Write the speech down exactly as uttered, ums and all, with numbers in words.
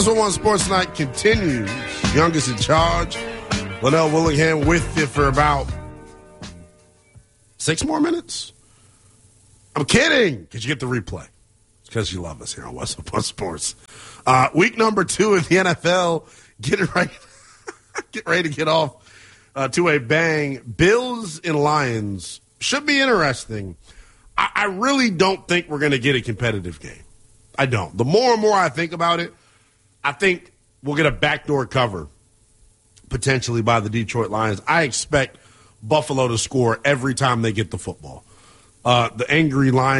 West oh one Sports Night continues. Youngest in charge. Linnell Willingham with you for about six more minutes. I'm kidding, because you get the replay. It's because you love us here on West oh one Sports. Uh, week number two of the N F L. Getting ready, get ready to get off uh, to a bang. Bills and Lions should be interesting. I, I really don't think we're going to get a competitive game. I don't. The more and more I think about it, I think we'll get a backdoor cover potentially by the Detroit Lions. I expect Buffalo to score every time they get the football. Uh, the angry Lions